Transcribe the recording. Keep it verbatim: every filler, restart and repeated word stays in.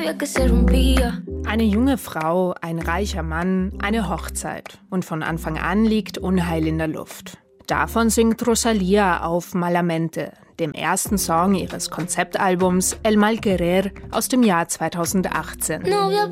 Eine junge Frau, ein reicher Mann, eine Hochzeit. Und von Anfang an liegt Unheil in der Luft. Davon singt Rosalía auf Malamente, dem ersten Song ihres Konzeptalbums El Mal Querer aus dem Jahr zweitausendachtzehn.